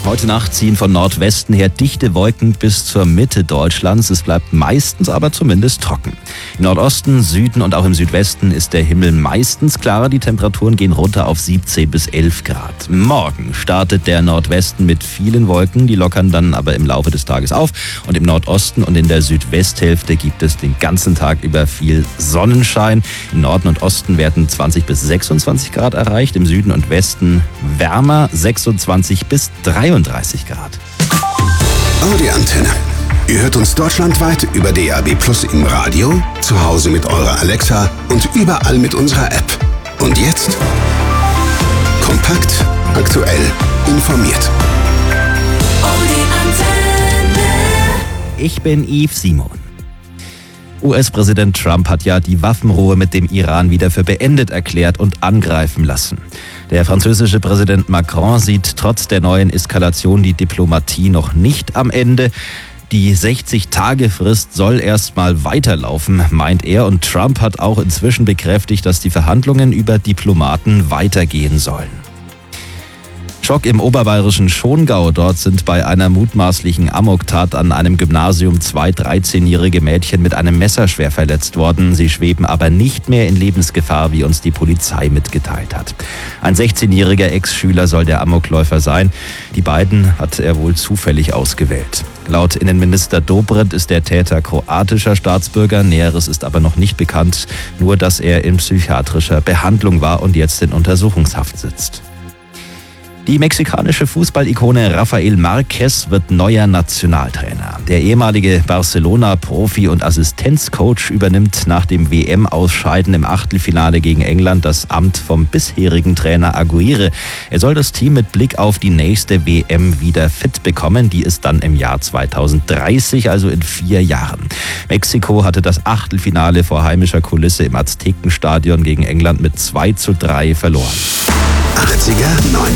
Heute Nacht ziehen von Nordwesten her dichte Wolken bis zur Mitte Deutschlands. Es bleibt meistens aber zumindest trocken. Im Nordosten, Süden und auch im Südwesten ist der Himmel meistens klarer. Die Temperaturen gehen runter auf 17 bis 11 Grad. Morgen startet der Nordwesten mit vielen Wolken. Die lockern dann aber im Laufe des Tages auf. Und im Nordosten und in der Südwesthälfte gibt es den ganzen Tag über viel Sonnenschein. Im Norden und Osten werden 20 bis 26 Grad erreicht. Im Süden und Westen wärmer, 26 bis 33 Grad. Audi Antenne. Ihr hört uns deutschlandweit über DAB+ im Radio, zu Hause mit eurer Alexa und überall mit unserer App. Und jetzt kompakt, aktuell, informiert. Audi Antenne. Ich bin Yves Simon. US-Präsident Trump hat ja die Waffenruhe mit dem Iran wieder für beendet erklärt und angreifen lassen. Der französische Präsident Macron sieht trotz der neuen Eskalation die Diplomatie noch nicht am Ende. Die 60-Tage-Frist soll erstmal weiterlaufen, meint er. Und Trump hat auch inzwischen bekräftigt, dass die Verhandlungen über Diplomaten weitergehen sollen. Schock im oberbayerischen Schongau. Dort sind bei einer mutmaßlichen Amoktat an einem Gymnasium 2 13-jährige Mädchen mit einem Messer schwer verletzt worden. Sie schweben aber nicht mehr in Lebensgefahr, wie uns die Polizei mitgeteilt hat. Ein 16-jähriger Ex-Schüler soll der Amokläufer sein. Die beiden hat er wohl zufällig ausgewählt. Laut Innenminister Dobrindt ist der Täter kroatischer Staatsbürger. Näheres ist aber noch nicht bekannt. Nur, dass er in psychiatrischer Behandlung war und jetzt in Untersuchungshaft sitzt. Die mexikanische Fußballikone Rafael Márquez wird neuer Nationaltrainer. Der ehemalige Barcelona-Profi und Assistenzcoach übernimmt nach dem WM-Ausscheiden im Achtelfinale gegen England das Amt vom bisherigen Trainer Aguirre. Er soll das Team mit Blick auf die nächste WM wieder fit bekommen. Die ist dann im Jahr 2030, also in 4 Jahren. Mexiko hatte das Achtelfinale vor heimischer Kulisse im Aztekenstadion gegen England mit 2:3 verloren. 80er,